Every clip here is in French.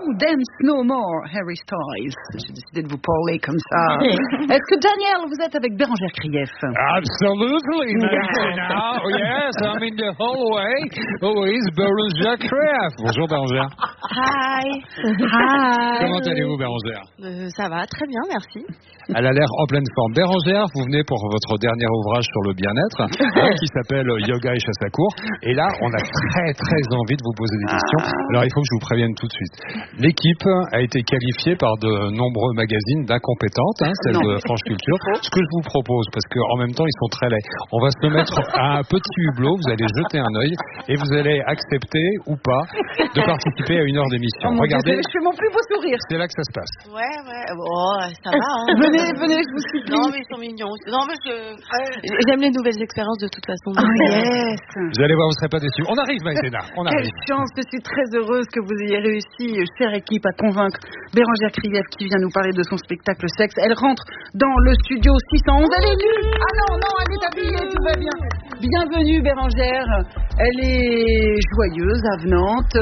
Dance No More, Harry Styles. J'ai décidé de vous parler comme ça. Est-ce que Daniel, vous êtes avec Bérangère Krief? Absolutely, Martina. Oh yes, I'm in the hallway. Oh, is Bérangère Krief. Bonjour Bérangère. Hi. Comment allez-vous Bérangère? Ça va, très bien, merci. Elle a l'air en pleine forme. Bérangère, vous venez pour votre dernier ouvrage sur le bien-être, qui s'appelle Yoga et chasse à court. Et là, on a très envie de vous poser des questions. Alors, il faut que je vous prévienne tout de suite. L'équipe a été qualifiée par de nombreux magazines d'incompétentes, celle de France Culture. Ce que je vous propose, parce qu'en même temps, ils sont très laids, on va se mettre à un petit hublot, vous allez jeter un œil et vous allez accepter ou pas de participer à une heure d'émission. Regardez. Je fais mon plus beau sourire. C'est là que ça se passe. Ouais, oh, ça va. Venez, je vous supplie. Non, mais ils sont mignons. Non, mais j'aime les nouvelles expériences de toute façon. Yes. Vous allez voir, vous ne serez pas déçus. On arrive, Maïsena. Quelle chance, je suis très heureuse que vous ayez réussi, chère équipe, à convaincre Bérangère Krief qui vient nous parler de son spectacle Sexe. Elle rentre dans le studio 611. Elle est nue. Ah non, elle est habillée, tout va bien. Bienvenue Bérangère. Elle est joyeuse, avenante,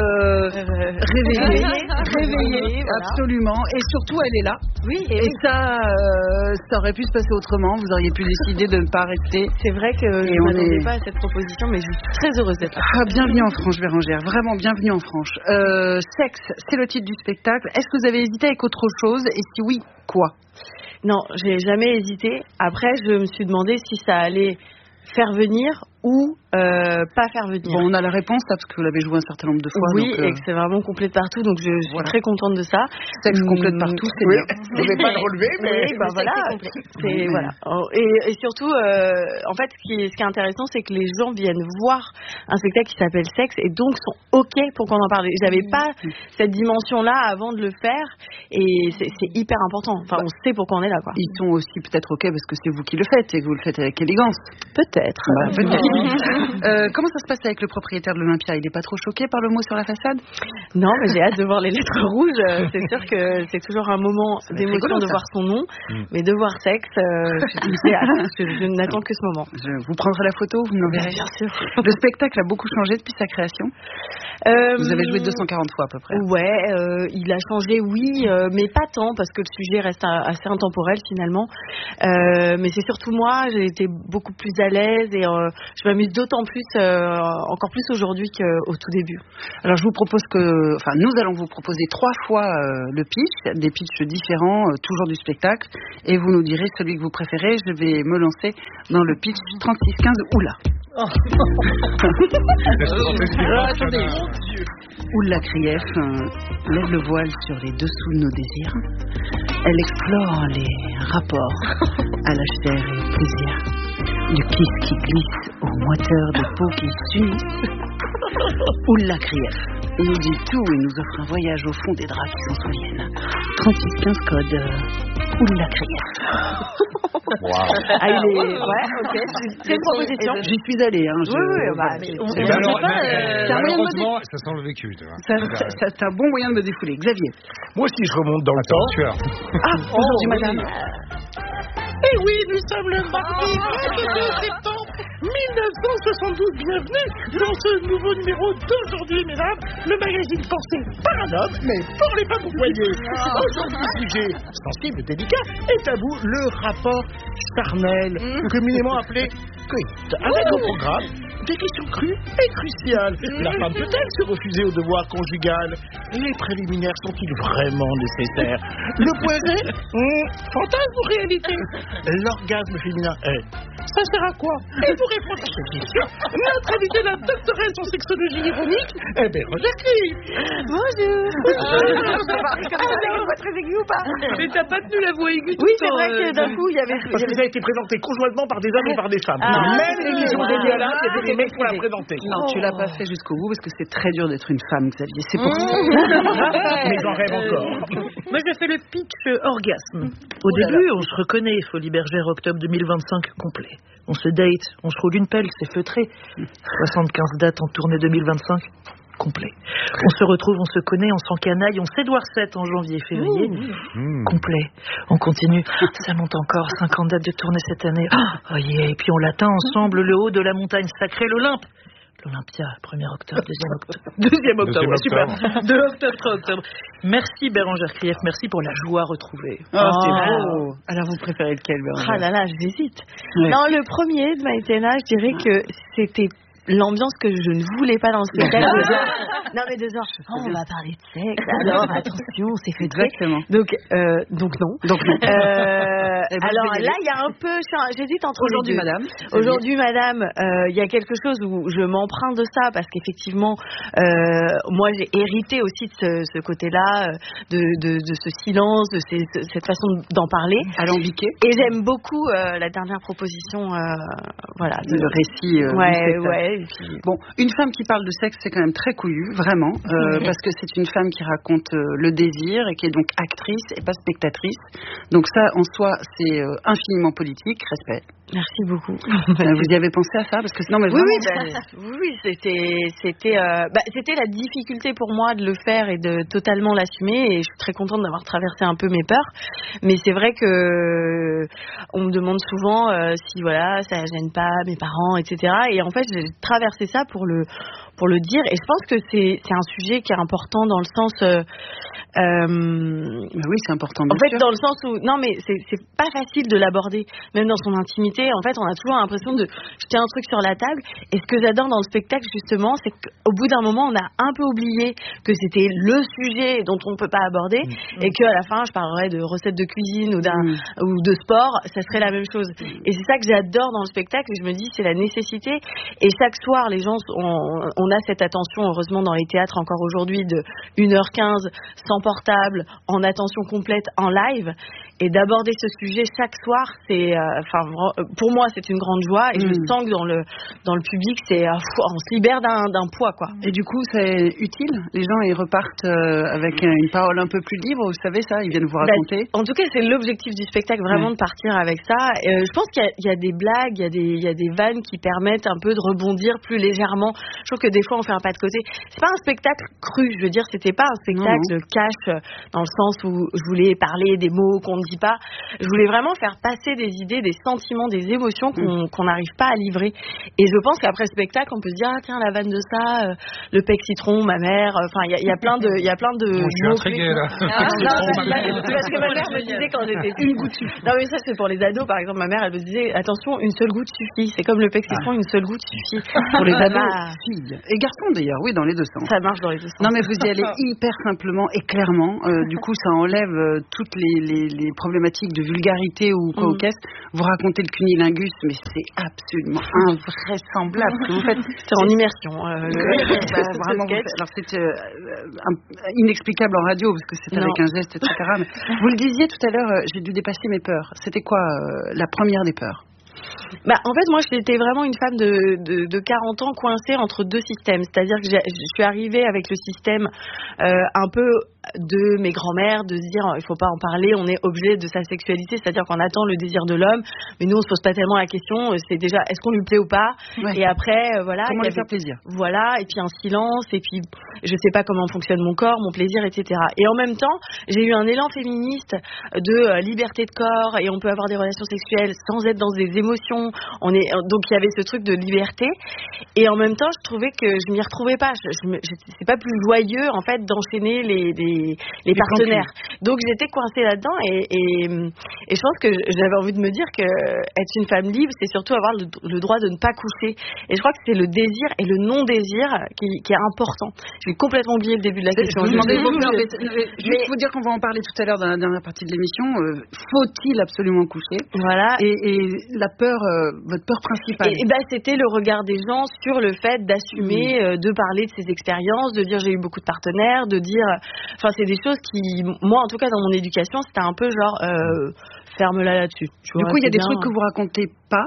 réveillée, voilà. Absolument. Et surtout, elle est là. Oui. Et ça aurait pu se passer autrement. Vous auriez pu décider de ne pas rester. C'est vrai que je ne m'attendais pas à cette proposition, mais je suis très heureuse d'être là. Bienvenue en franche, Bérangère. Vraiment, bienvenue en franche. Sexe, c'est le titre du spectacle. Est-ce que vous avez hésité avec autre chose? Et si oui, quoi? Non, j'ai jamais hésité. Après, je me suis demandé si ça allait faire venir ou pas faire venir. Bon, on a la réponse là, parce que vous l'avez joué un certain nombre de fois. Oui, donc, et que c'est vraiment complet de partout, donc je suis très contente de ça. Sexe complet de partout, c'est bien. Vous ne pouvez pas le relever, mais oui, voilà. C'est voilà. Et surtout, en fait, ce qui est intéressant, c'est que les gens viennent voir un spectacle qui s'appelle Sexe et donc sont OK pour qu'on en parle. J'avais pas cette dimension-là avant de le faire, et c'est hyper important. Enfin, on sait pourquoi on est là, quoi. Ils sont aussi peut-être OK parce que c'est vous qui le faites et que vous le faites avec élégance. Peut-être. Comment ça se passe avec le propriétaire de l'Olympia? Il n'est pas trop choqué par le mot sur la façade? Non, mais j'ai hâte de voir les lettres rouges. C'est sûr que c'est toujours un moment d'émotion de voir son nom, mais de voir Sexe, je n'attends que ce moment. Je vous prendrai la photo, vous me l'enverrez. Bien sûr. Le spectacle a beaucoup changé depuis sa création. Vous avez joué 240 fois à peu près. Ouais, il a changé, oui, mais pas tant, parce que le sujet reste assez intemporel finalement. Mais c'est surtout moi, j'ai été beaucoup plus à l'aise et je m'amuse d'autant plus, encore plus aujourd'hui qu'au tout début. Alors je vous propose nous allons vous proposer 3 fois le pitch, des pitchs différents, toujours du spectacle, et vous nous direz celui que vous préférez. Je vais me lancer dans le pitch 3615. Oula. Attendez. Oula Krief lève le voile sur les dessous de nos désirs. Elle explore les rapports à la chair et au plaisir. Du kiss qui glisse aux moiteurs de peau qui s'unissent. Oula Krief. Il nous dit tout et nous offre un voyage au fond des draps qui s'en souviennent. 3615 code Oula Krief. Wow. Ah, il est... Ouais, ok, c'est une proposition. J'y suis allée. Malheureusement, ça sent le vécu. C'est un bon moyen de me défouler. Xavier. Moi aussi, je remonte dans le temps. Aujourd'hui, madame. Et oui, nous sommes le mardi 22 septembre 1972. Bienvenue dans ce nouveau numéro d'aujourd'hui, mesdames. Le magazine pensé par un homme, mais pour les femmes au foyer. Aujourd'hui, sujet sensible, délicat et tabou, le rapport charnel, communément appelé coït. Avec au programme des questions crues et cruciales. La femme peut-elle se refuser au devoir conjugal? Les préliminaires sont-ils vraiment nécessaires? Le point G, fantasme ou réalité? L'orgasme féminin est... Ça sert à quoi? Et pour répondre à cette question, notre invitée, la doctoresse en sexologie ironique, Bérangère Krief. Bonjour. Une voix très aiguë ou pas? Mais t'as pas tenu la voix aiguë? Oui, c'est vrai que d'un coup, il y avait... Parce que ça a été présenté conjointement par des hommes et par des femmes. Même l'émission dédiée à l'âme, il y avait des mecs pour la présenter. Non, tu l'as pas fait jusqu'au bout parce que c'est très dur d'être une femme, Xavier. C'est pour ça. Mais j'en rêve encore. Moi, j'ai fait le pitch orgasme. Au début, on se reconnaît, Folie Bergère, octobre 2025 complet. On se date, on se roule une pelle, c'est feutré. 75 dates en tournée 2025 complet. On se retrouve, on se connaît, on s'encanaille, on s'Édouard 7 en janvier-février. Complet. On continue. Ça monte encore, 50 dates de tournée cette année. Oh yeah. Et puis on l'atteint ensemble, le haut de la montagne sacrée, l'Olympe. l'Olympia, 1er octobre, 2e octobre. 2e octobre, super. 2 octobre, 3 octobre. Merci Bérangère Krief, merci pour la joie retrouvée. C'est beau. Alors vous préférez lequel, Bérangère? Ah là là, j'hésite. Ouais. Non, le premier de Maïtena, je dirais que c'était l'ambiance que je ne voulais pas dans le spectacle. Non mais 2 heures, on va parler de sexe, alors attention, c'est fait de Exactement. Donc non. Donc non. Alors là, il y a un peu, j'hésite entre Aujourd'hui, les deux. madame. Aujourd'hui, madame, il y a quelque chose où je m'empreinte de ça parce qu'effectivement, moi, j'ai hérité aussi de ce côté-là, de ce silence, de cette façon d'en parler. Alambiqué. Et j'aime beaucoup la dernière proposition, voilà. Le récit. Du spectacle. Ouais. Et puis, Bon, une femme qui parle de sexe, c'est quand même très couillu, vraiment, parce que c'est une femme qui raconte le désir et qui est donc actrice et pas spectatrice. Donc ça, en soi, c'est infiniment politique, respect. merci beaucoup. Vous y avez pensé à ça? Parce que non, mais vraiment, Oui, c'était la difficulté pour moi de le faire et de totalement l'assumer. Et je suis très contente d'avoir traversé un peu mes peurs. Mais c'est vrai que on me demande souvent si voilà, ça gêne pas mes parents, etc. Et en fait, j'ai traversé ça pour le dire. Et je pense que c'est un sujet qui est important dans le sens. oui, c'est important. En fait, dans le sens où non, mais c'est pas facile de l'aborder, même dans son intimité. En fait, on a toujours l'impression de jeter un truc sur la table. Et ce que j'adore dans le spectacle, justement, c'est qu'au bout d'un moment, on a un peu oublié que c'était le sujet dont on ne peut pas aborder, et qu'à la fin, je parlerais de recettes de cuisine ou de sport, ça serait la même chose. Et c'est ça que j'adore dans le spectacle. Et je me dis, c'est la nécessité. Et chaque soir, les gens, on a cette attention, heureusement, dans les théâtres encore aujourd'hui, de 1h15 sans portable, en attention complète, en live. Et d'aborder ce sujet chaque soir, c'est, pour moi, c'est une grande joie. Et je sens que dans le public, c'est, on se libère d'un poids, quoi. Et du coup, c'est utile. Les gens, ils repartent avec une parole un peu plus libre. Vous savez ça, ils viennent vous raconter. En tout cas, c'est l'objectif du spectacle, vraiment de partir avec ça. Je pense qu'il y a des blagues, il y a des vannes qui permettent un peu de rebondir plus légèrement. Je trouve que des fois, on fait un pas de côté. C'est pas un spectacle cru. Je veux dire, c'était pas un spectacle cash dans le sens où je voulais parler des mots qu'on ne dit pas. Je voulais vraiment faire passer des idées, des sentiments, des émotions qu'on n'arrive pas à livrer. Et je pense qu'après le spectacle, on peut se dire, ah tiens, la vanne de ça, le pec citron, ma mère. Enfin, il y a plein de. Je suis intrigué là. Parce que ma mère me disait quand j'étais une goutte suffit. Non mais ça c'est pour les ados, par exemple, ma mère elle me disait, attention, une seule goutte suffit. C'est comme le pec citron, une seule goutte suffit. Pour les ados, filles et garçons d'ailleurs, oui, dans les deux sens. Ça marche dans les deux sens. Non mais vous y allez hyper simplement et clairement. Du coup, ça enlève toutes les problématiques de vulgarité ou quoi au caisse. Vous racontez le cunilingus, mais c'est absolument invraisemblable ce que vous faites. C'est en immersion. Vraiment, alors c'est inexplicable en radio parce que c'est avec un geste, etc. Mais vous le disiez tout à l'heure, j'ai dû dépasser mes peurs. C'était quoi la première des peurs? En fait, moi, j'étais vraiment une femme de 40 ans coincée entre deux systèmes. C'est-à-dire que je suis arrivée avec le système un peu de mes grands-mères, de se dire il faut pas en parler, on est objet de sa sexualité, c'est-à-dire qu'on attend le désir de l'homme, mais nous on se pose pas tellement la question, c'est déjà est-ce qu'on lui plaît ou pas, et après voilà, comment lui faire plaisir, voilà, et puis un silence, et puis je sais pas comment fonctionne mon corps, mon plaisir, etc. Et en même temps, j'ai eu un élan féministe de liberté de corps, et on peut avoir des relations sexuelles sans être dans des émotions, donc il y avait ce truc de liberté, et en même temps je trouvais que je m'y retrouvais pas, c'est pas plus joyeux en fait d'enchaîner les partenaires. Donc j'étais coincée là-dedans et je pense que j'avais envie de me dire que être une femme libre, c'est surtout avoir le droit de ne pas coucher. Et je crois que c'est le désir et le non-désir qui est important. J'ai complètement oublié le début de la question. Je vais vous dire qu'on va en parler tout à l'heure dans la dernière partie de l'émission. Faut-il absolument coucher? Voilà. Et la peur, votre peur principale? C'était le regard des gens sur le fait d'assumer, de parler de ses expériences, de dire j'ai eu beaucoup de partenaires, de dire... Enfin, c'est des choses qui, moi, en tout cas, dans mon éducation, c'était un peu genre, ferme-la là-dessus. Du coup, il y a des trucs que vous racontez pas?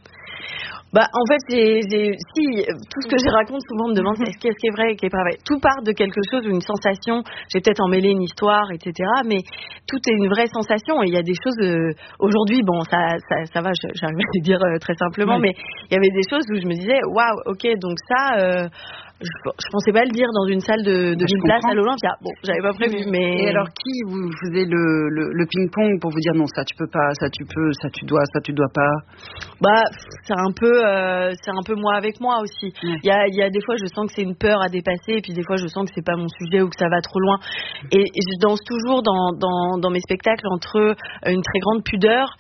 En fait, tout ce que je raconte, souvent on me demande est-ce qui est vrai et qui est pas vrai. Tout part de quelque chose, une sensation. J'ai peut-être emmêlé une histoire, etc. Mais tout est une vraie sensation. Et il y a des choses. Aujourd'hui, ça va. J'arrive à le dire très simplement, mais il y avait des choses où je me disais waouh, ok, donc ça. Je pensais pas le dire dans une salle de 1000 places à l'Olympia. Bon, j'avais pas prévu, mais... Et alors, qui vous faisait le ping-pong pour vous dire non, ça tu peux pas, ça tu peux, ça tu dois pas? Bah, c'est un peu moi avec moi aussi. Il y a des fois, je sens que c'est une peur à dépasser, et puis des fois, je sens que c'est pas mon sujet ou que ça va trop loin. Et je danse toujours dans mes spectacles entre une très grande pudeur,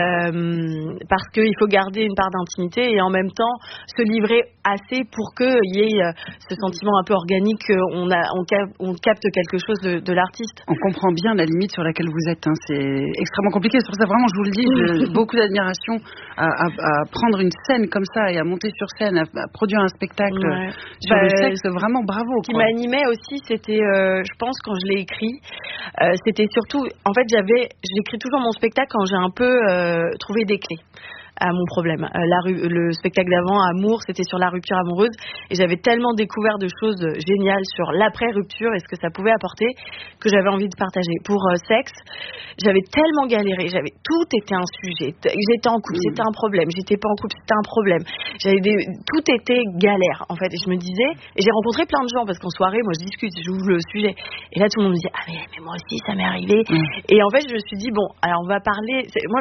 parce qu'il faut garder une part d'intimité et en même temps se livrer assez pour qu'il y ait ce sentiment un peu organique qu'on capte quelque chose de l'artiste. On comprend bien la limite sur laquelle vous êtes, hein. C'est extrêmement compliqué. C'est pour ça, vraiment, je vous le dis, j'ai beaucoup d'admiration à prendre une scène comme ça et à monter sur scène, à produire un spectacle sur le sexe. Vraiment bravo. Ce qui m'animait aussi, c'était, je pense, quand je l'ai écrit, c'était surtout, en fait, j'écris toujours mon spectacle quand j'ai un peu trouvé des clés à mon problème. Le spectacle d'avant, Amour, c'était sur la rupture amoureuse et j'avais tellement découvert de choses géniales sur l'après-rupture et ce que ça pouvait apporter que j'avais envie de partager. Pour Sexe, j'avais tellement galéré, tout était un sujet. J'étais en couple, c'était un problème. J'étais pas en couple, c'était un problème. Tout était galère, en fait. Et je me disais, et j'ai rencontré plein de gens parce qu'en soirée, moi, je discute, j'ouvre le sujet. Et là, tout le monde me dit, ah mais moi aussi, ça m'est arrivé. Et en fait, je me suis dit, bon, alors on va parler.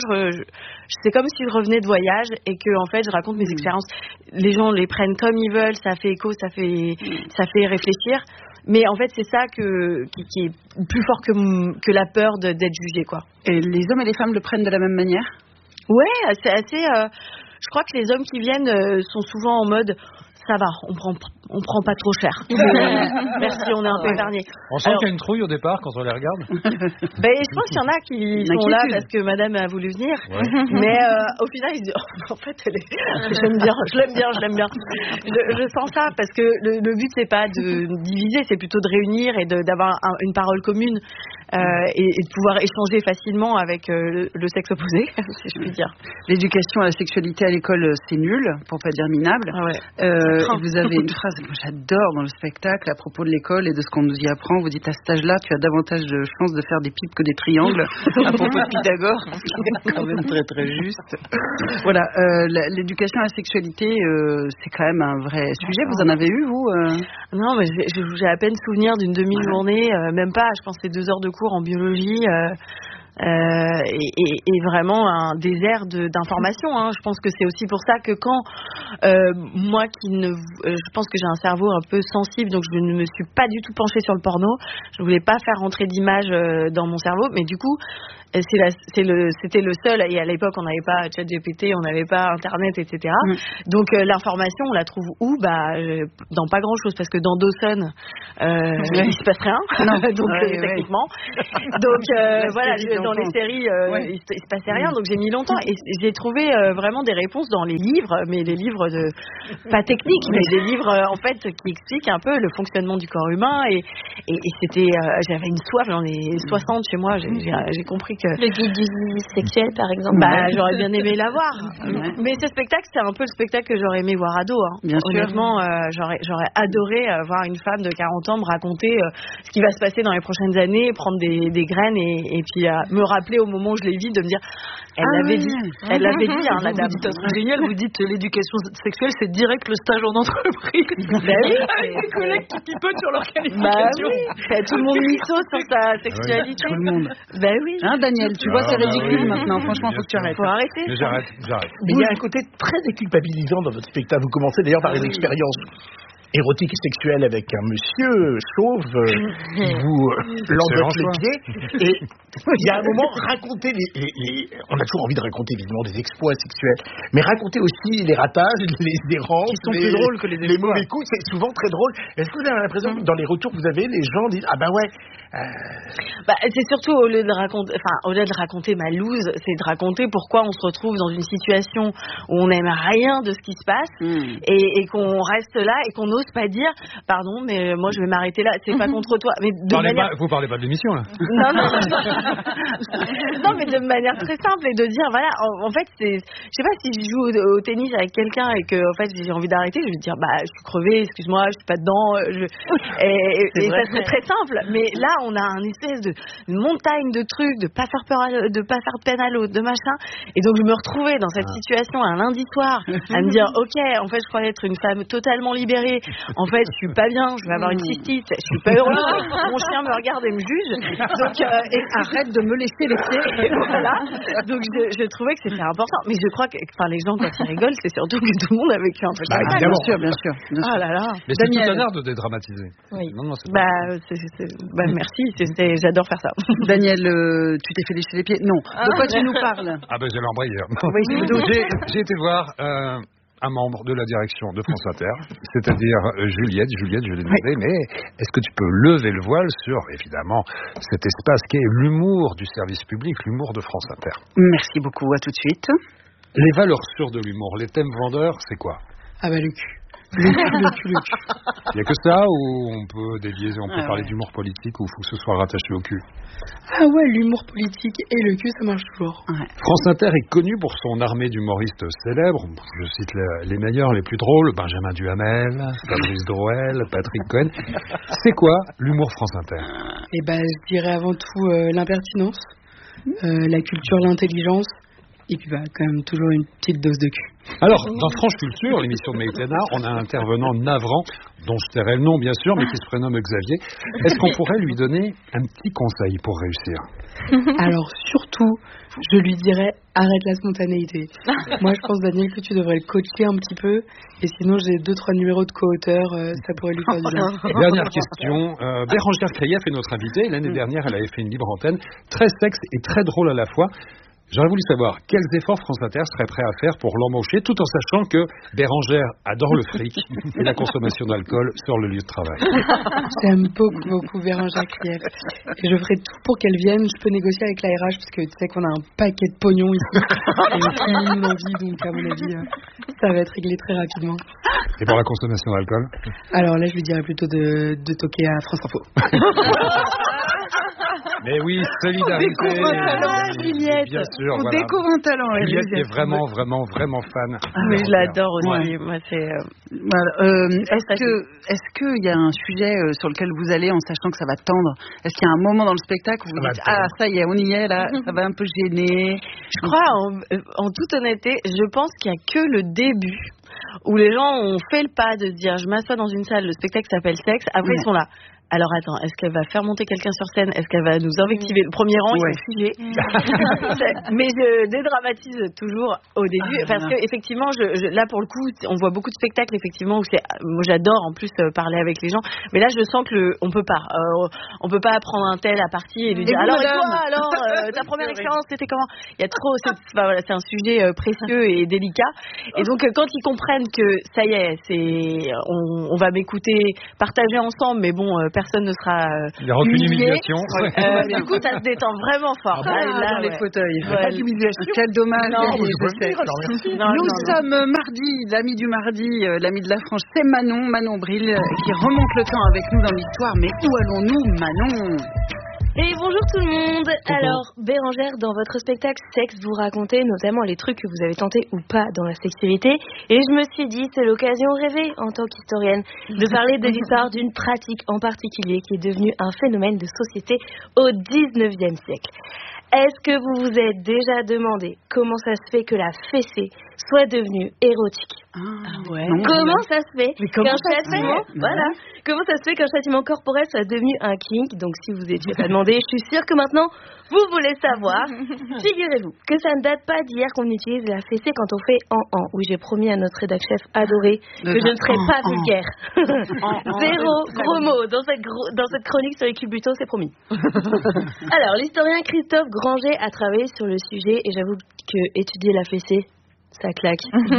C'est comme si je revenais de voyage et que en fait je raconte mes expériences. Les gens les prennent comme ils veulent, ça fait écho, ça fait réfléchir. Mais en fait c'est ça qui est plus fort que la peur d'être jugé, quoi. Et les hommes et les femmes le prennent de la même manière? Ouais, c'est assez. Je crois que les hommes qui viennent sont souvent en mode. Ça va, on prend pas trop cher. Merci, on est un peu épargnés. On sent qu'il y a une trouille au départ quand on les regarde. Je pense qu'il y en a qui sont là parce que madame a voulu venir. Ouais. Mais au final, ils disent, en fait, je l'aime bien. Je sens ça parce que le but, c'est pas de diviser, c'est plutôt de réunir et d'avoir une parole commune et de pouvoir échanger facilement avec le sexe opposé, si je puis dire. L'éducation à la sexualité à l'école, c'est nul, pour pas dire minable. Ah ouais. Vous avez une phrase que j'adore dans le spectacle à propos de l'école et de ce qu'on nous y apprend. Vous dites, à cet âge-là, tu as davantage de chances de faire des pipes que des triangles, à propos de Pythagore, ce qui est quand même très très juste. Voilà, l'éducation à la sexualité, c'est quand même un vrai sujet. Vous en avez eu, vous Non, mais j'ai à peine souvenir d'une demi-journée, même pas, je pense que c'est 2 heures de cours en biologie. Et vraiment un désert d'informations, hein. Je pense que c'est aussi pour ça que quand moi je pense que j'ai un cerveau un peu sensible, donc je ne me suis pas du tout penchée sur le porno. Je ne voulais pas faire rentrer d'images dans mon cerveau, mais du coup c'était le seul, et à l'époque on n'avait pas ChatGPT, on n'avait pas Internet, etc. Donc l'information on la trouve où? Dans pas grand chose, parce que dans Dawson il se passe rien. Donc techniquement. Donc voilà, dans les séries il se passait rien, donc j'ai mis longtemps et j'ai trouvé vraiment des réponses dans les livres, mais les livres pas techniques, mais des livres en fait qui expliquent un peu le fonctionnement du corps humain et c'était j'avais une soif, j'en ai 60 chez moi, j'ai compris que le guide du sexuel, par exemple. J'aurais bien aimé l'avoir. Mais ce spectacle, c'est un peu le spectacle que j'aurais aimé voir ado. Hein. Bien Honnêtement, j'aurais adoré voir une femme de 40 ans me raconter ce qui va se passer dans les prochaines années, prendre des graines et puis me rappeler au moment où je l'ai vue de me dire, elle l'avait dit, hein, la dame. Vous dites un truc génial, vous dites l'éducation sexuelle, c'est direct le stage en entreprise. Avec des collègues qui pipotent sur leur qualification. Tout le monde miso sur sa sexualité. Tout le monde. Oui. Hein, Daniel, tu vois, c'est ridicule maintenant. Franchement, faut que tu arrêtes. Faut arrêter. Mais j'arrête. Mais il y a un côté très déculpabilisant dans votre spectacle. Vous commencez d'ailleurs par une expérience érotique et sexuelle avec un monsieur chauve qui vous l'endosse les pieds. Et il y a un moment, raconter on a toujours envie de raconter évidemment des exploits sexuels, mais raconter aussi les ratages, les errances, qui sont plus drôles que les mauvais coups, c'est souvent très drôle. Est-ce que vous avez l'impression que dans les retours que vous avez, les gens disent c'est surtout au lieu de raconter ma loose, c'est de raconter pourquoi on se retrouve dans une situation où on n'aime rien de ce qui se passe et qu'on reste là et qu'on n'ose pas dire pardon, mais moi je vais m'arrêter là, c'est pas contre toi, mais vous parlez pas de l'émission là. Non, mais de manière très simple et de dire voilà, en fait je sais pas, si je joue au tennis avec quelqu'un et que en fait j'ai envie d'arrêter, je vais dire je suis crevée, excuse-moi, je suis pas dedans, et ça serait très simple, mais là on a un espèce de montagne de trucs, de pas faire de peine à l'autre, de machin. Et donc, je me retrouvais dans cette situation un lundi soir à me dire, ok, en fait, je croyais être une femme totalement libérée. En fait, je suis pas bien, je vais avoir une cystite, je suis pas heureuse. Mon chien me regarde et me juge. Donc, et arrête de me laisser les pieds. Voilà. Donc, je trouvais que c'était important. Mais je crois que, les gens, quand ils rigolent, c'est surtout que tout le monde a vécu un peu ça. Bien sûr. Ah là là. Mais c'est tout un art de dédramatiser. Oui. Non, merci, j'adore faire ça. Daniel, tu t'es fait lécher les pieds? Non. De quoi tu nous parles? Ah ben j'ai l'embrayeur. J'ai été voir un membre de la direction de France Inter, c'est-à-dire Juliette, je lui ai demandé, mais est-ce que tu peux lever le voile sur, évidemment, cet espace qui est l'humour du service public, l'humour de France Inter? Merci beaucoup, à tout de suite. Les valeurs sûres de l'humour, les thèmes vendeurs, c'est quoi? Ah bah le cul. Le cul. Il n'y a que ça ou on peut délier, on peut parler d'humour politique ou il faut que ce soit rattaché au cul? Ah ouais, l'humour politique et le cul, ça marche toujours. Ouais. France Inter est connue pour son armée d'humoristes célèbres. Je cite les meilleurs, les plus drôles. Benjamin Duhamel, Fabrice Drouel, Patrick Cohen. C'est quoi l'humour France Inter? Eh ben, je dirais avant tout l'impertinence, la culture, l'intelligence. Et puis quand même toujours une petite dose de cul. Alors, dans France Culture, l'émission de Maïtena, on a un intervenant navrant, dont je tairai le nom bien sûr, mais qui se prénomme Xavier. Est-ce qu'on pourrait lui donner un petit conseil pour réussir? Alors surtout, je lui dirais arrête la spontanéité. Moi je pense Daniel que tu devrais le coacher un petit peu. Et sinon j'ai 2-3 numéros de co-auteur, ça pourrait lui faire du bien. Dernière question, Bérangère Krief est notre invitée. L'année dernière, elle avait fait une libre antenne, très sexe et très drôle à la fois. J'aurais voulu savoir quels efforts France Inter serait prêt à faire pour l'embaucher, tout en sachant que Bérangère adore le fric et la consommation d'alcool sur le lieu de travail. J'aime beaucoup Bérangère Krief. Et je ferai tout pour qu'elle vienne. Je peux négocier avec la RH parce que tu sais qu'on a un paquet de pognon ici. Et tout le monde en vit, donc à mon avis, ça va être réglé très rapidement. Et pour la consommation d'alcool? Alors là, je lui dirais plutôt de toquer à France Info. Mais oui, solidarité. On découvre un talent, Juliette. Bien sûr, on découvre un talent. Juliette est vraiment fan. Mais je l'adore aussi. Moi, c'est. Est-ce qu'il y a un sujet sur lequel vous allez en sachant que ça va tendre? Est-ce qu'il y a un moment dans le spectacle où vous dites ça y est, on y est là, ça va un peu gêner? Je crois, en toute honnêteté, je pense qu'il n'y a que le début où les gens ont fait le pas de se dire je m'assois dans une salle, le spectacle s'appelle Sexe, après ils sont là. Alors attends, est-ce qu'elle va faire monter quelqu'un sur scène? Est-ce qu'elle va nous invectiver? Le premier rang, il est figé. Mais je dédramatise toujours au début parce que effectivement, là pour le coup, on voit beaucoup de spectacles effectivement où moi j'adore en plus parler avec les gens. Mais là, je sens que on peut pas prendre un tel à partie et lui dire alors et toi, ta première expérience c'était comment? Il y a trop, c'est un sujet précieux et délicat. Et donc quand ils comprennent que ça y est, on va m'écouter, partager ensemble, mais bon. Personne ne sera il n'y aura aucune humiliation. Du coup, ça se détend vraiment fort. Dans les fauteuils. Pas d'humiliation. Quel dommage. Nous sommes mardi, l'ami du mardi, l'ami de la frange, c'est Manon Bril, qui remonte le temps avec nous dans l'histoire. Mais où allons-nous, Manon? Et bonjour tout le monde. Alors, Bérangère, dans votre spectacle Sexe, vous racontez notamment les trucs que vous avez tentés ou pas dans la sexualité. Et je me suis dit, c'est l'occasion rêvée, en tant qu'historienne, de parler de l'histoire d'une pratique en particulier qui est devenue un phénomène de société au 19e siècle. Est-ce que vous vous êtes déjà demandé comment ça se fait que la fessée soit devenue érotique? Ouais. Comment ça se fait qu'un châtiment, comment ça se fait qu'un châtiment corporel soit devenu un kink? Donc si vous étiez pas demandé, je suis sûre que maintenant vous voulez savoir. Figurez-vous que ça ne date pas d'hier qu'on utilise la fessée quand on fait en. Oui, j'ai promis à notre rédac-chef adoré que je ne serai pas vulgaire. Zéro gros mot dans cette chronique sur les culbutos, c'est promis. Alors, l'historien Christophe Granger a travaillé sur le sujet et j'avoue que étudier la fessée, ça claque.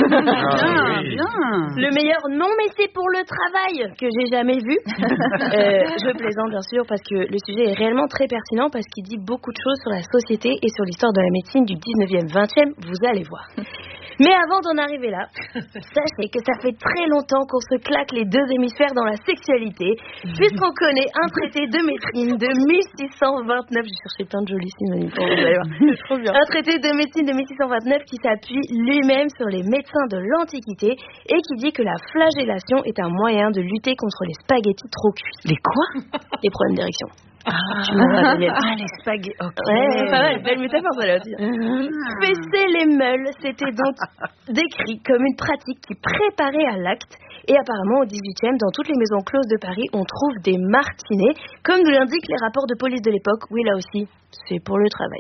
Bien. Le meilleur non, mais c'est pour le travail que j'ai jamais vu. Je plaisante bien sûr parce que le sujet est réellement très pertinent parce qu'il dit beaucoup de choses sur la société et sur l'histoire de la médecine du 19e, 20e, vous allez voir. Mais avant d'en arriver là, sachez que ça fait très longtemps qu'on se claque les deux hémisphères dans la sexualité, puisqu'on connaît un traité de médecine de 1629. J'ai cherché plein de jolis synonymes pour vous allez voir. C'est trop bien. Un traité de médecine de 1629 qui s'appuie lui-même sur les médecins de l'Antiquité et qui dit que la flagellation est un moyen de lutter contre les spaghettis trop cuits. Les quoi? Les problèmes d'érection. Les spaghettis. Ouais, pas mal, belle métaphore celle-là aussi. Fesser les meules, c'était donc décrit comme une pratique qui préparait à l'acte. Et apparemment, au 18e, dans toutes les maisons closes de Paris, on trouve des martinets, comme nous l'indiquent les rapports de police de l'époque. Oui, là aussi, c'est pour le travail.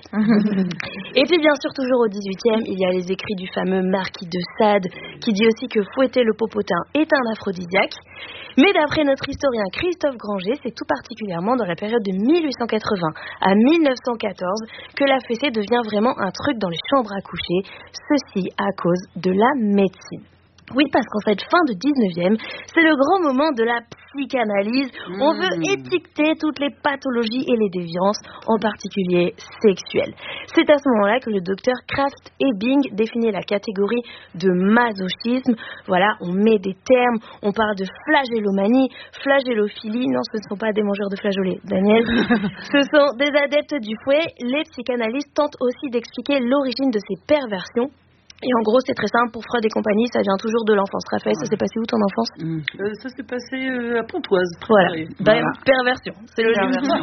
Et puis, bien sûr, toujours au 18e, il y a les écrits du fameux marquis de Sade, qui dit aussi que fouetter le popotin est un aphrodisiaque. Mais d'après notre historien Christophe Granger, c'est tout particulièrement dans la période de 1880 à 1914 que la fessée devient vraiment un truc dans les chambres à coucher, ceci à cause de la médecine. Oui, parce qu'en cette fin de 19e, c'est le grand moment de la psychanalyse. On veut étiqueter toutes les pathologies et les déviances, en particulier sexuelles. C'est à ce moment-là que le docteur Kraft Ebing définit la catégorie de masochisme. Voilà, on met des termes, on parle de flagellomanie, flagellophilie. Non, ce ne sont pas des mangeurs de flageolets, Daniel. Ce sont des adeptes du fouet. Les psychanalystes tentent aussi d'expliquer l'origine de ces perversions. Et en gros, c'est très simple, pour Freud et compagnie, ça vient toujours de l'enfance. Raphaël, ça s'est passé où ton enfance? Ça s'est passé à Pontoise. Voilà. Perversion. C'est le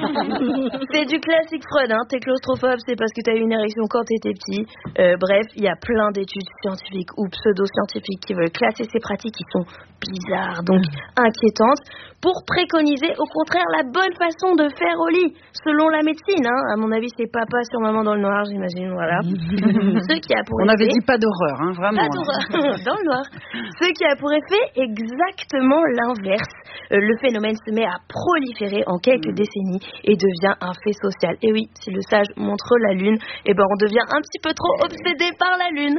C'est du classique Freud, hein. T'es claustrophobe, c'est parce que t'as eu une érection quand t'étais petit. Bref, il y a plein d'études scientifiques ou pseudo-scientifiques qui veulent classer ces pratiques qui sont bizarres, donc inquiétantes, pour préconiser au contraire la bonne façon de faire au lit, selon la médecine, hein. À mon avis, c'est papa sur maman dans le noir, j'imagine, voilà. Ce qui a pour On avait dit pas d'horreur, hein, vraiment. Pas d'horreur, dans le noir. Ce qui a pour effet exactement l'inverse. Le phénomène se met à proliférer en quelques décennies et devient un fait social. Et oui, si le sage montre la lune, eh ben on devient un petit peu trop obsédé par la lune.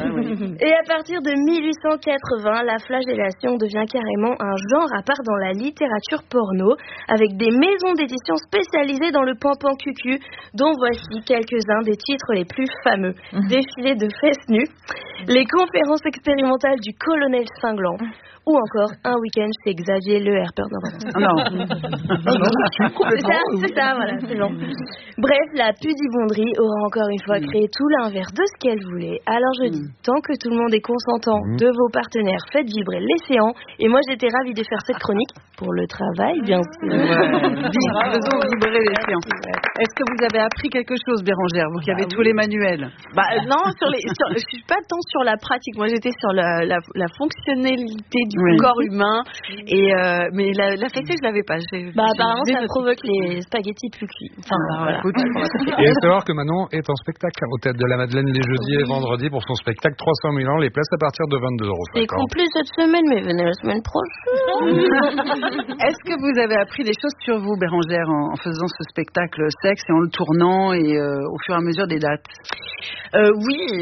Et à partir de 1880, la flagellation devient carrément un genre à part dans la littérature porno, avec des maisons d'édition spécialisées dans le pampan cucu, dont voici quelques-uns des titres les plus fameux. Défilé de fesses nues, les conférences expérimentales du colonel Cinglant, ou encore un week-end chez Xavier Le Herper. C'est ça, voilà, c'est bon. Bref, la pudibonderie aura encore une fois créé tout l'inverse de ce qu'elle voulait. Alors je dis, tant que tout le monde est consentant de vos partenaires, faites vibrer l'océan. Et moi, j'étais ravie de faire cette chronique pour le travail, bien sûr. Faisons vibrer l'océan. Est-ce que vous avez appris quelque chose, Bérangère, vous qui avez tous les manuels? Non, je suis pas tant sur la pratique. Moi, j'étais sur la fonctionnalité du corps humain. Et mais la fessée, je l'avais pas. Apparemment, ça provoque les spaghettis plus cuits. Voilà. Et savoir que Manon est en spectacle au Théâtre de la Madeleine les jeudis et vendredis pour son spectacle 300 000 ans. Les places à partir de 22 €. C'est complet cette semaine, mais venez la semaine prochaine. Est-ce que vous avez appris des choses sur vous, Bérangère, en faisant ce spectacle sexe et en le tournant et au fur et à mesure des dates? Oui,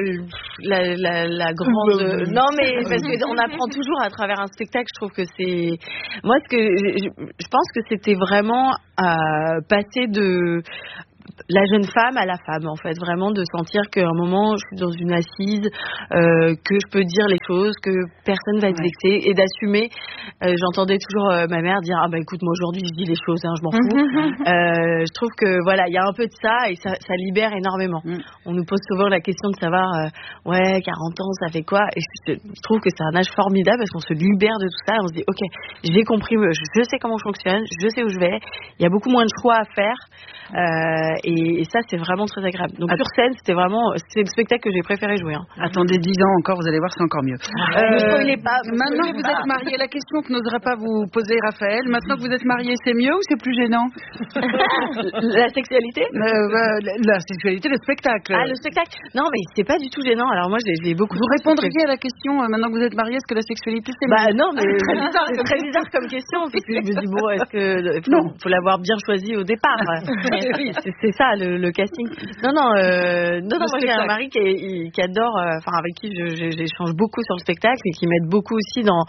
la grande. Non, mais parce qu'on apprend toujours à travers un spectacle. Je trouve que c'est. Moi, je pense que c'était vraiment passer de la jeune femme à la femme, en fait, vraiment de sentir qu'à un moment je suis dans une assise, que je peux dire les choses, que personne va être vexé, et d'assumer. J'entendais toujours ma mère dire écoute, moi aujourd'hui je dis les choses, hein, je m'en fous. Je trouve que voilà, il y a un peu de ça et ça libère énormément. On nous pose souvent la question de savoir 40 ans ça fait quoi, et je trouve que c'est un âge formidable parce qu'on se libère de tout ça et on se dit ok, j'ai compris, je sais comment je fonctionne, je sais où je vais, il y a beaucoup moins de choix à faire. Et ça c'est vraiment très agréable. Donc sur scène c'est le spectacle que j'ai préféré jouer. Attendez 10 ans encore, vous allez voir, c'est encore mieux. Ne spoilez pas. Maintenant que vous êtes mariée, la question que n'oserait pas vous poser Raphaël, maintenant que vous êtes mariée, c'est mieux ou c'est plus gênant? La sexualité? La sexualité, le spectacle. Le spectacle? Non, mais c'est pas du tout gênant. Alors moi j'ai beaucoup. Vous répondriez à la question maintenant que vous êtes mariée, est-ce que la sexualité c'est mieux? Non, mais c'est très bizarre comme question parce que je me dis est-ce que faut l'avoir bien choisi au départ. C'est ça le casting. Non, moi j'ai un mari qui adore, avec qui j'échange beaucoup sur le spectacle et qui m'aide beaucoup aussi dans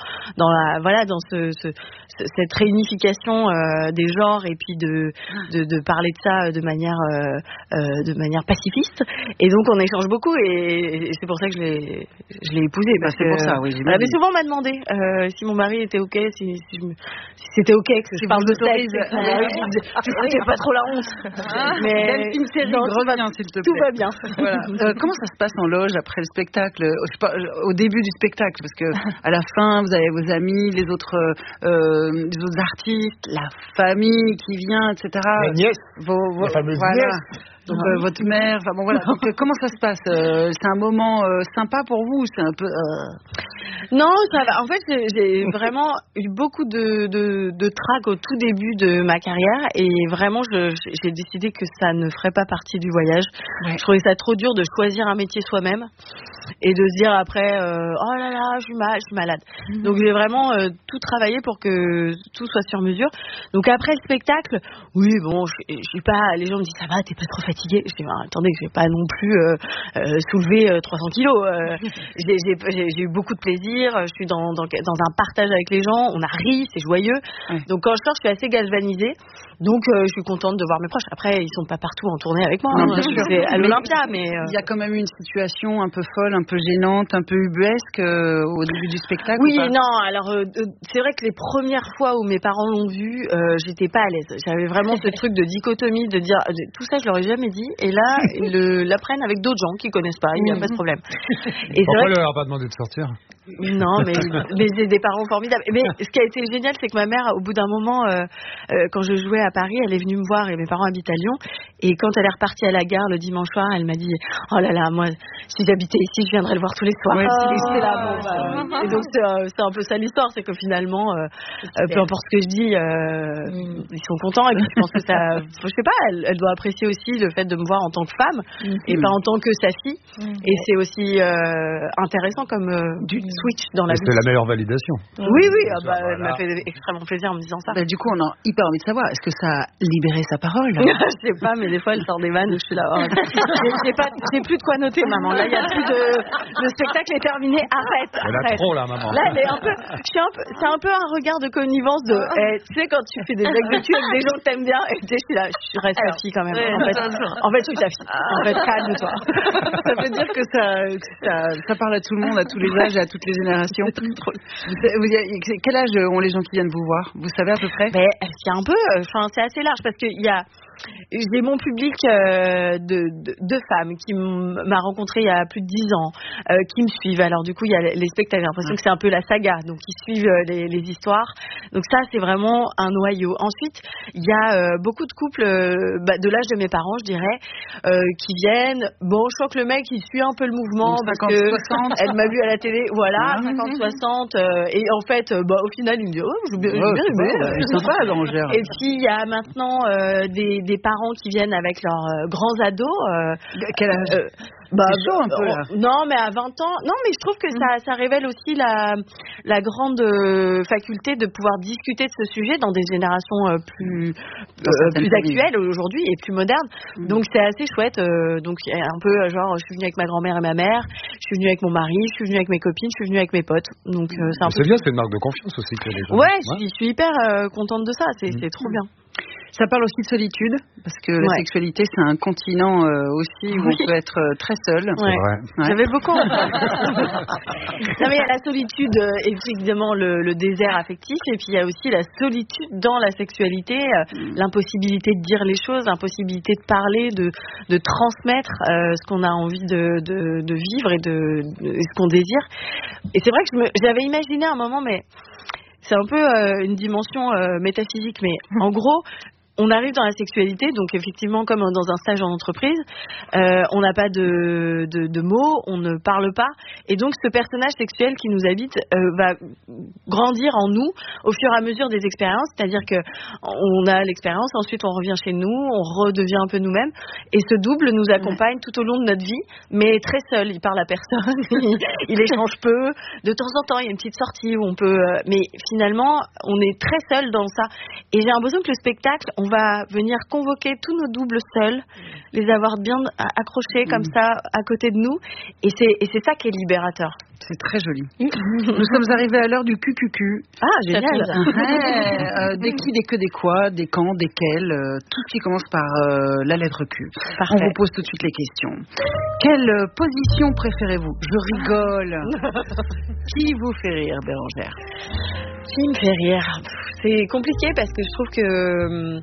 cette réunification des genres et puis de parler de ça de manière pacifiste. Et donc on échange beaucoup et c'est pour ça que je l'ai épousé. C'est pour ça, oui. Mais souvent on m'a demandé si mon mari était ok, si c'était ok que je parle de sexe. Tu sentais pas trop la honte? Mais une série, reviens s'il te plaît. Tout va bien. Voilà. Comment ça se passe en loge après le spectacle, au début du spectacle, parce que à la fin vous avez vos amis, les autres artistes, la famille qui vient, etc. Les nièces, la fameuse nièce. Donc, votre mère, enfin bon voilà. Donc, comment ça se passe? C'est un moment sympa pour vous? C'est un peu. Non, ça va. En fait, j'ai vraiment eu beaucoup de trac au tout début de ma carrière et vraiment, j'ai décidé que ça ne ferait pas partie du voyage. Ouais. Je trouvais ça trop dur de choisir un métier soi-même et de se dire après, oh là là, je suis malade. Donc j'ai vraiment tout travaillé pour que tout soit sur mesure. Donc après le spectacle, oui, bon, je suis pas. Les gens me disent ça va, t'es pas trop fatiguée? Je dis attendez, je vais pas non plus soulever 300 kilos. J'ai eu beaucoup de plaisir. Je suis dans un partage avec les gens. On a ri, c'est joyeux. Ouais. Donc quand je sors, je suis assez galvanisée. Donc je suis contente de voir mes proches. Après, ils sont pas partout en tournée avec moi. Non, bien sûr. C'est à l'Olympia, mais il y a quand même une situation un peu folle, un peu gênante, un peu ubuesque au début du spectacle. Oui, non. Alors c'est vrai que les premières fois où mes parents l'ont vu, j'étais pas à l'aise. J'avais vraiment ce truc de dichotomie, de dire tout ça, je leur ai jamais dit. Et là, ils l'apprennent avec d'autres gens qui connaissent pas. Il n'y a pas de problème. Et pourquoi leur a pas demandé de sortir? Non, mais j'ai des parents formidables. Mais ce qui a été génial, c'est que ma mère, au bout d'un moment, quand je jouais à Paris, elle est venue me voir et mes parents habitent à Lyon. Et quand elle est repartie à la gare le dimanche soir, elle m'a dit oh là là, moi, si j'habitais ici, je viendrais le voir tous les soirs. C'est là, et donc c'est un peu ça l'histoire, c'est que finalement, peu importe ce que je dis, ils sont contents. Et puis je pense que ça, je sais pas, elle doit apprécier aussi le fait de me voir en tant que femme et pas en tant que sa fille. Et c'est aussi intéressant comme du switch dans la vie. C'est la meilleure validation. Oui, elle m'a fait extrêmement plaisir en me disant ça. Du coup, on a hyper envie de savoir, est-ce que ça a libéré sa parole? Je sais pas, mais des fois, elle sort des vannes où je suis là. J'ai plus de quoi noter, maman. Là, il y a plus de. Le spectacle est terminé. Arrête. Elle a trop, là, maman. Là, elle est un peu. C'est un peu un regard de connivence de. Tu sais, quand tu fais des blagues de cul avec des gens que t'aimes bien, et tu sais, je suis là, je reste ta fille quand même. En fait, je suis ta fille. En fait, calme-toi. Ça veut dire que ça parle à tout le monde, à tous les âges et à toutes les générations. Quel âge ont les gens qui viennent vous voir? Vous savez à peu près? C'est un peu. C'est assez large parce qu'il y a. J'ai mon public de femmes qui m'a rencontré il y a plus de 10 ans, qui me suivent. Alors du coup, il y a les spectacles. J'ai l'impression que c'est un peu la saga, donc ils suivent les histoires. Donc ça, c'est vraiment un noyau. Ensuite, il y a beaucoup de couples de l'âge de mes parents, je dirais, qui viennent. Bon, je crois que le mec, il suit un peu le mouvement donc, parce 50, que 60. Elle m'a vu à la télé. Voilà, 50-60. Et en fait, au final, il me dit je veux bien aimer. C'est sympa, Bérangère. Et puis il y a maintenant des parents qui viennent avec leurs grands ados. Quel âge? Chaud un peu, là. Non, mais à 20 ans. Non, mais je trouve que ça révèle aussi la grande faculté de pouvoir discuter de ce sujet dans des générations plus actuelles aujourd'hui et plus modernes. Donc c'est assez chouette. Donc un peu genre, je suis venue avec ma grand-mère et ma mère, je suis venue avec mon mari, je suis venue avec mes copines, je suis venue avec mes potes. Donc c'est bien, c'est une marque de confiance aussi que les gens. Ouais, je suis hyper contente de ça. C'est trop bien. Ça parle aussi de solitude, parce que la sexualité, c'est un continent aussi où on peut être très seul. Ouais. Ouais. J'avais beaucoup envie. Non, mais il y a la solitude, évidemment, le désert affectif, et puis il y a aussi la solitude dans la sexualité, l'impossibilité de dire les choses, l'impossibilité de parler, de transmettre ce qu'on a envie de vivre et ce qu'on désire. Et c'est vrai que j'avais imaginé à un moment, mais c'est un peu une dimension métaphysique, mais en gros, on arrive dans la sexualité, donc effectivement comme dans un stage en entreprise, on n'a pas de mots, on ne parle pas, et donc ce personnage sexuel qui nous habite va grandir en nous au fur et à mesure des expériences, c'est-à-dire que on a l'expérience, ensuite on revient chez nous, on redevient un peu nous-mêmes, et ce double nous accompagne tout au long de notre vie, mais très seul, il parle à personne, il échange peu, de temps en temps il y a une petite sortie où on peut, mais finalement on est très seul dans ça, et j'ai l'impression que le spectacle, on va venir convoquer tous nos doubles seuls, les avoir bien accrochés comme ça à côté de nous, et c'est ça qui est libérateur. C'est très joli. Nous sommes arrivés à l'heure du QQQ. Ah, génial. Des qui, des que, des quoi, des quand, desquels, tout ce qui commence par la lettre Q. Parfait. On vous pose tout de suite les questions. Quelle position préférez-vous? Je rigole. Qui vous fait rire, Bérangère? Qui me fait rire? C'est compliqué parce que je trouve que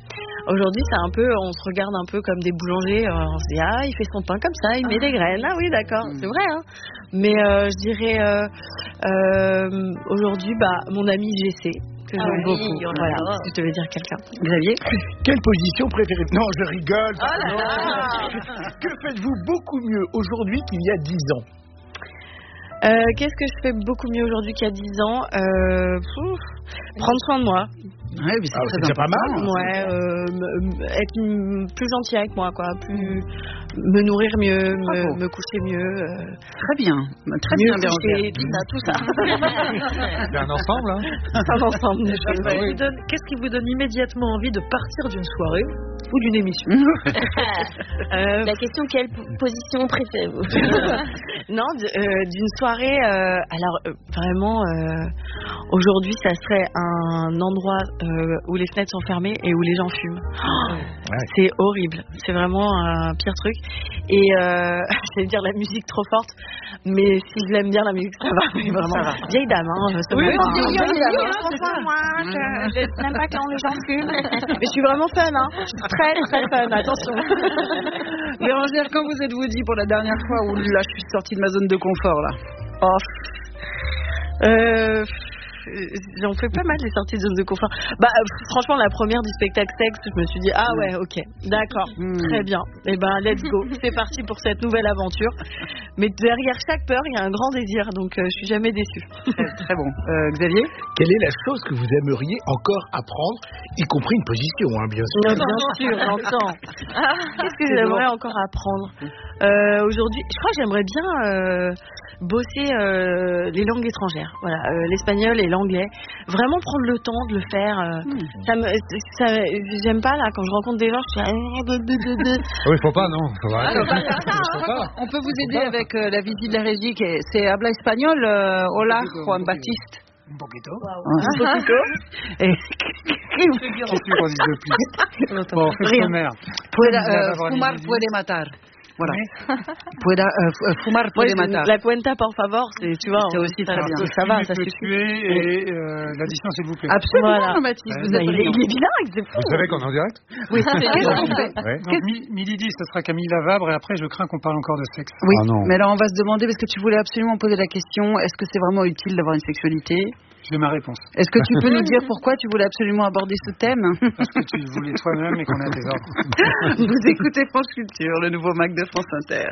Aujourd'hui, c'est un peu, on se regarde un peu comme des boulangers. On se dit, il fait son pain comme ça, il met des graines. Ah oui, d'accord, c'est vrai. Hein. Mais je dirais, aujourd'hui, mon ami GC, que j'aime beaucoup. Voilà, si je devais dire quelqu'un. Xavier ? Quelle position préférez-vous ? Non, je rigole. Que faites-vous beaucoup mieux aujourd'hui qu'il y a 10 ans ? Qu'est-ce que je fais beaucoup mieux aujourd'hui qu'il y a 10 ans ? Prendre soin de moi. Ouais, mais c'est déjà pas mal. Ouais, être plus gentil avec moi, quoi. Plus me nourrir mieux, me coucher mieux. Très bien, très mieux bien, coucher, tout ça. C'est un ensemble, hein. Un ensemble. Qu'est-ce qui vous donne immédiatement envie de partir d'une soirée ou d'une émission? La question, quelle position préférez-vous? Non, d'une soirée. Alors vraiment, aujourd'hui, ça serait un endroit où les fenêtres sont fermées et où les gens fument. C'est horrible. C'est vraiment un pire truc. Et j'allais dire la musique trop forte, mais si je l'aime bien la musique, ça va. Mais vraiment, ça va. Vieille dame, hein. Je n'aime pas quand les gens fument. Mais je suis vraiment fun, hein. Je suis très très fun. Attention. Bérangère, quand vous êtes-vous dit pour la dernière fois où là je suis sortie de ma zone de confort là? J'en fais pas mal les sorties de zone de confort. Franchement, la première du spectacle sexe, je me suis dit ouais, ok, d'accord, très bien. Et let's go, c'est parti pour cette nouvelle aventure. Mais derrière chaque peur, il y a un grand désir, donc je suis jamais déçue. Très bon. Xavier, quelle est la chose que vous aimeriez encore apprendre, y compris une position, hein, bien sûr. Bien sûr, j'entends. Qu'est-ce que j'aimerais encore apprendre aujourd'hui? Je crois que j'aimerais bien bosser les langues étrangères. Voilà, l'espagnol et l'anglais. Vraiment prendre le temps de le faire. J'aime pas là quand je rencontre des gens, je suis oui, faut pas, non. Faut arrêter. On peut vous aider avec la visite de la régie. C'est habla espagnol. Hola, Juan Baptiste. Un poquito. Un poquito. Bon, sommaire. Fumar puede matar. Voilà. Fumar puede matar. La cuenta, por favor, tu vois. C'est aussi très bien. Ça va, ça suffit. Et l'addition, s'il vous plaît. Absolument, Jean-Baptiste. Il est bilingue, c'est fou. Vous savez qu'on est en direct? Oui, qu'est-ce qu'on fait? Midi 10, ce sera Camille Lavabre, et après, je crains qu'on parle encore de sexe. Oui, mais là, on va se demander, parce que tu voulais absolument poser la question, est-ce que c'est vraiment utile d'avoir une sexualité? J'ai ma réponse. Est-ce que tu peux nous dire pourquoi tu voulais absolument aborder ce thème? Parce que tu le voulais toi-même et qu'on a tes ordres. Vous écoutez France Culture, le nouveau Mac de France Inter.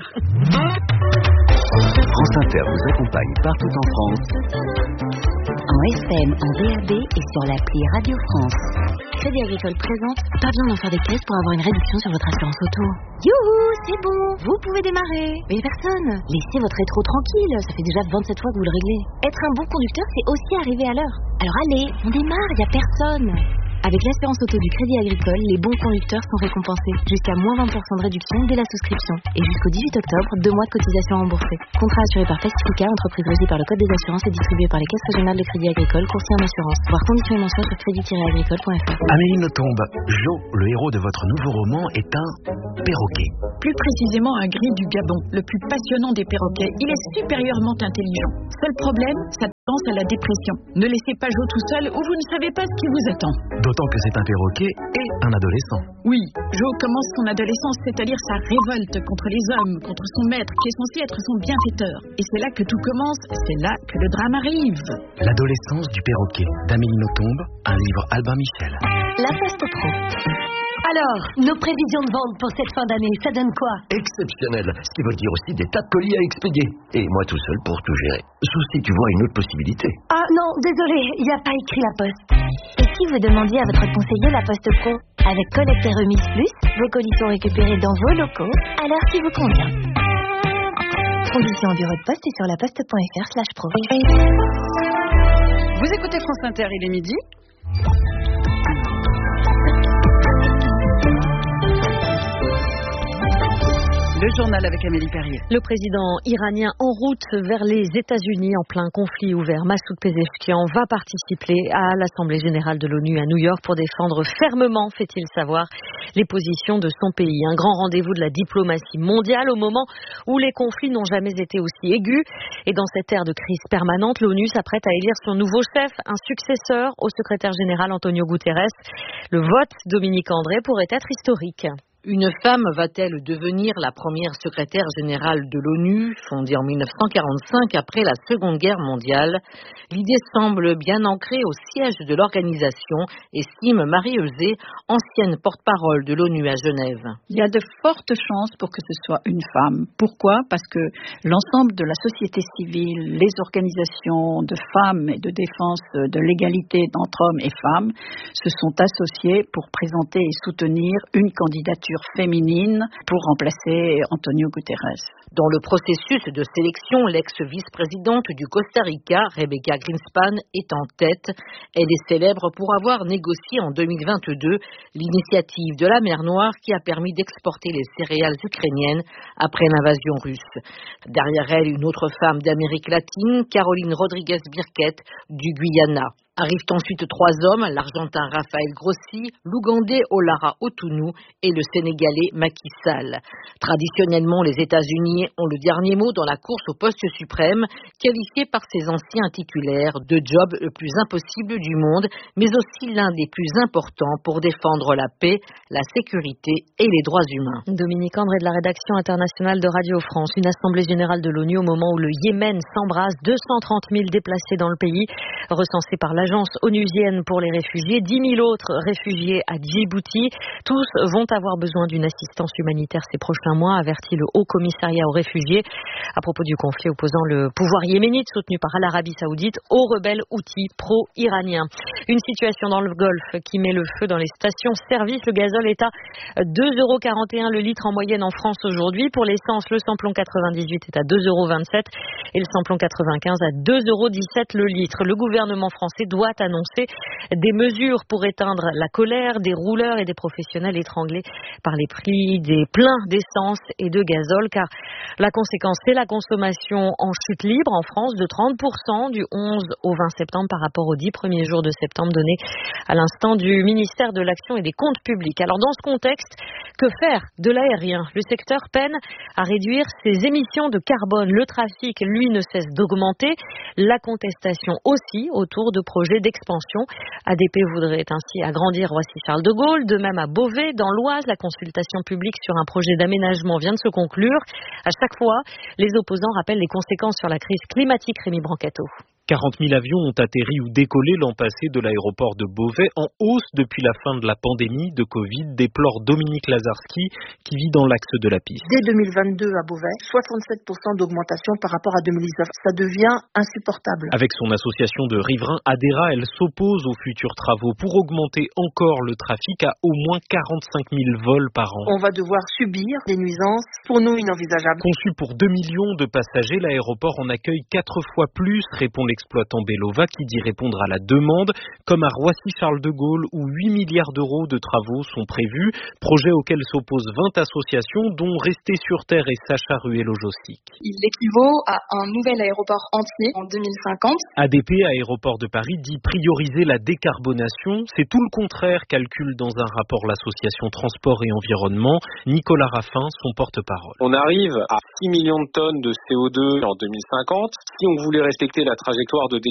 France Inter vous accompagne partout en France. En FM, en DAB et sur l'appli Radio France. Crédit Agricole présente. Pas besoin d'en faire des caisses pour avoir une réduction sur votre assurance auto. Youhou, c'est bon, vous pouvez démarrer. Mais personne. Laissez votre rétro tranquille, ça fait déjà 27 fois que vous le réglez. Être un bon conducteur, c'est aussi arriver à l'heure. Alors allez, on démarre, y a personne. Avec l'assurance auto du Crédit Agricole, les bons conducteurs sont récompensés. Jusqu'à moins 20% de réduction dès la souscription. Et jusqu'au 18 octobre, 2 mois de cotisation remboursée. Contrat assuré par Pacifica, entreprise régie par le Code des assurances et distribué par les caisses régionales de Crédit Agricole, courtier en assurance. Voir conditions et mentions sur crédit-agricole.fr. Amélie Nothomb, Jo, le héros de votre nouveau roman, est un perroquet. Plus précisément un gris du Gabon, le plus passionnant des perroquets. Il est supérieurement intelligent. Seul problème, sa tendance à la dépression. Ne laissez pas Jo tout seul ou vous ne savez pas ce qui vous attend. D'autant que c'est un perroquet et un adolescent. Oui, Jo commence son adolescence, c'est-à-dire sa révolte contre les hommes, contre son maître, qui est censé être son bienfaiteur. Et c'est là que tout commence, c'est là que le drame arrive. L'adolescence du perroquet, d'Amélie Nothomb, un livre Albin Michel. La Poste Pro. Alors, nos prévisions de vente pour cette fin d'année, ça donne quoi? Exceptionnel, ce qui veut dire aussi des tas de colis à expédier. Et moi tout seul pour tout gérer. Sauf si tu vois une autre possibilité. Ah non, désolé, il n'y a pas écrit la Poste. Et si vous demandiez à votre conseiller la Poste Pro? Avec collecte et remise plus, vos colis sont récupérés dans vos locaux, à l'heure qui vous convient. Conditions au bureau de poste et sur laposte.fr/pro. Vous écoutez France Inter, il est midi. Le journal avec Amélie Perrier. Le président iranien en route vers les États-Unis en plein conflit ouvert, Massoud Pezeshkian, va participer à l'Assemblée générale de l'ONU à New York pour défendre fermement, fait-il savoir, les positions de son pays. Un grand rendez-vous de la diplomatie mondiale au moment où les conflits n'ont jamais été aussi aigus. Et dans cette ère de crise permanente, l'ONU s'apprête à élire son nouveau chef, un successeur au secrétaire général Antonio Guterres. Le vote, Dominique André, pourrait être historique. Une femme va-t-elle devenir la première secrétaire générale de l'ONU, fondée en 1945 après la Seconde Guerre mondiale? L'idée semble bien ancrée au siège de l'organisation, estime Marie Eusé, ancienne porte-parole de l'ONU à Genève. Il y a de fortes chances pour que ce soit une femme. Pourquoi? Parce que l'ensemble de la société civile, les organisations de femmes et de défense de l'égalité entre hommes et femmes se sont associées pour présenter et soutenir une candidature féminine pour remplacer Antonio Guterres. Dans le processus de sélection, l'ex-vice-présidente du Costa Rica, Rebecca Greenspan, est en tête. Elle est célèbre pour avoir négocié en 2022 l'initiative de la mer Noire qui a permis d'exporter les céréales ukrainiennes après l'invasion russe. Derrière elle, une autre femme d'Amérique latine, Caroline Rodriguez Birquet, du Guyana. Arrivent ensuite 3 hommes, l'Argentin Rafael Grossi, l'Ougandais Olara Otunu et le Sénégalais Macky Sall. Traditionnellement, les États-Unis ont le dernier mot dans la course au poste suprême, qualifié par ses anciens titulaires de job le plus impossible du monde, mais aussi l'un des plus importants pour défendre la paix, la sécurité et les droits humains. Dominique André de la rédaction internationale de Radio France. Une assemblée générale de l'ONU au moment où le Yémen s'embrase, 230 000 déplacés dans le pays, recensés par l'agence onusienne pour les réfugiés, 10 000 autres réfugiés à Djibouti. Tous vont avoir besoin d'une assistance humanitaire ces prochains mois, avertit le Haut Commissariat aux réfugiés à propos du conflit opposant le pouvoir yéménite soutenu par l'Arabie Saoudite aux rebelles houthis pro-iraniens. Une situation dans le Golfe qui met le feu dans les stations-service. Le gazole est à 2,41 € le litre en moyenne en France aujourd'hui. Pour l'essence, le samplon 98 est à 2,27 € et le samplon 95 à 2,17 € le litre. Le gouvernement français doit annoncer des mesures pour éteindre la colère des rouleurs et des professionnels étranglés par les prix des pleins d'essence et de gazole, car la conséquence, c'est la consommation en chute libre en France de 30% du 11 au 20 septembre par rapport aux 10 premiers jours de septembre donnés à l'instant du ministère de l'Action et des Comptes publics. Alors dans ce contexte, que faire de l'aérien? Le secteur peine à réduire ses émissions de carbone. Le trafic, lui, ne cesse d'augmenter. La contestation aussi autour de projets d'expansion. ADP voudrait ainsi agrandir Roissy-Charles de Gaulle, de même à Beauvais, dans l'Oise. La consultation publique sur un projet d'aménagement vient de se conclure. À chaque fois, les opposants rappellent les conséquences sur la crise climatique. Rémi Brancato. 40 000 avions ont atterri ou décollé l'an passé de l'aéroport de Beauvais, en hausse depuis la fin de la pandémie de Covid, déplore Dominique Lazarski, qui vit dans l'axe de la piste. Dès 2022 à Beauvais, 67% d'augmentation par rapport à 2019. Ça devient insupportable. Avec son association de riverains ADERA, elle s'oppose aux futurs travaux pour augmenter encore le trafic à au moins 45 000 vols par an. On va devoir subir des nuisances, pour nous inenvisageables. Conçu pour 2 millions de passagers, l'aéroport en accueille 4 fois plus, répond l'exploitant Belova qui dit répondre à la demande, comme à Roissy-Charles de Gaulle où 8 milliards d'euros de travaux sont prévus, projet auquel s'opposent 20 associations dont Rester sur Terre et Sacha Ruel-Ojocic. Il équivaut à un nouvel aéroport entier en 2050. ADP, Aéroport de Paris, dit prioriser la décarbonation. C'est tout le contraire, calcule dans un rapport l'association Transport et Environnement. Nicolas Raffin, son porte-parole. On arrive à 6 millions de tonnes de CO2 en 2050. Si on voulait respecter la trajectoire de